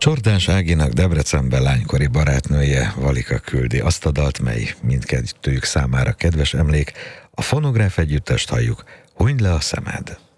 Csordáns Áginak Debrecenben lánykori barátnője Valika küldi azt a dalt, mely mindkettőjük számára kedves emlék. A Fonográf együttest halljuk, Hunyd le a szemed.